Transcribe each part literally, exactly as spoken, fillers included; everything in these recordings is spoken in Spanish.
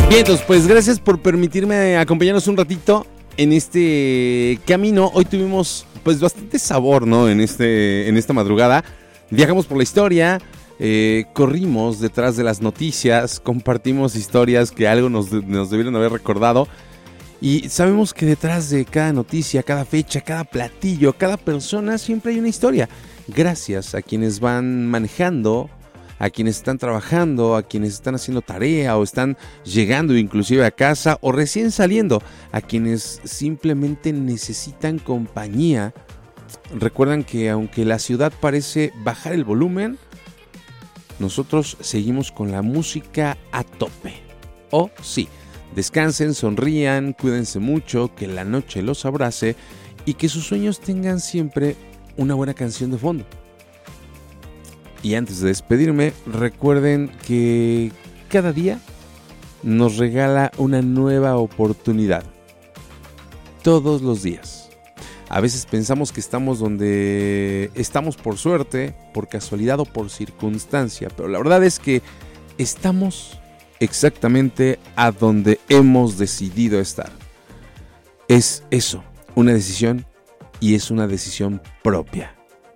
Bien, entonces, pues gracias por permitirme acompañarnos un ratito en este camino. Hoy tuvimos pues bastante sabor, ¿no? En este, en esta madrugada. Viajamos por la historia, eh, corrimos detrás de las noticias, compartimos historias que algo nos, nos debieron haber recordado. Y sabemos que detrás de cada noticia, cada fecha, cada platillo, cada persona, siempre hay una historia. Gracias a quienes van manejando, a quienes están trabajando, a quienes están haciendo tarea o están llegando inclusive a casa o recién saliendo, a quienes simplemente necesitan compañía. Recuerdan que aunque la ciudad parece bajar el volumen, nosotros seguimos con la música a tope. Oh, sí. Descansen, sonrían, cuídense mucho, que la noche los abrace y que sus sueños tengan siempre una buena canción de fondo. Y antes de despedirme, recuerden que cada día nos regala una nueva oportunidad. Todos los días. A veces pensamos que estamos donde estamos por suerte, por casualidad o por circunstancia, pero la verdad es que estamos exactamente a donde hemos decidido estar. Es eso, una decisión, y es una decisión propia.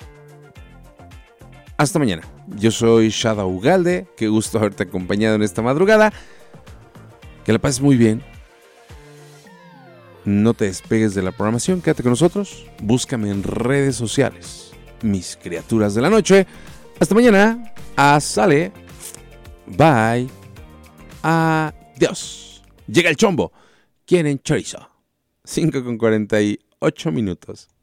Hasta mañana. Yo soy Shada Ugalde. Qué gusto haberte acompañado en esta madrugada. Que la pases muy bien. No te despegues de la programación. Quédate con nosotros. Búscame en redes sociales. Mis criaturas de la noche. Hasta mañana. Sale. Bye. Adiós. Llega el chombo. ¿Quieren chorizo? cinco con cuarenta y ocho minutos.